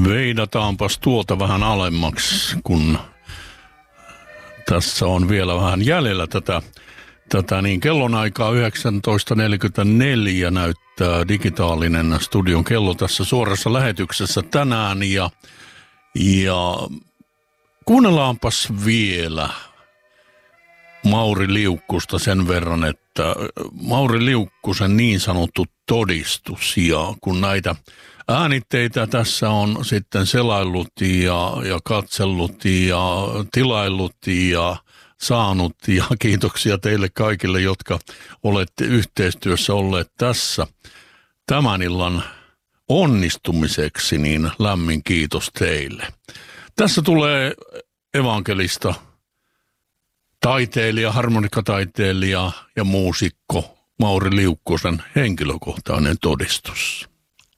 Veidataanpas tuolta vähän alemmaksi, kun tässä on vielä vähän jäljellä tätä niin kellonaikaa 19.44 näyttää digitaalinen studion kello tässä suorassa lähetyksessä tänään ja kuunnellaanpas vielä Mauri Liukkusta sen verran, että Mauri Liukkusen niin sanottu todistus ja kun näitä äänitteitä tässä on sitten selaillut ja katsellut ja tilaillut ja saanut ja kiitoksia teille kaikille, jotka olette yhteistyössä olleet tässä tämän illan onnistumiseksi, niin lämmin kiitos teille. Tässä tulee evankelista taiteilija, harmonikataiteilija ja muusikko Mauri Liukkosen henkilökohtainen todistus.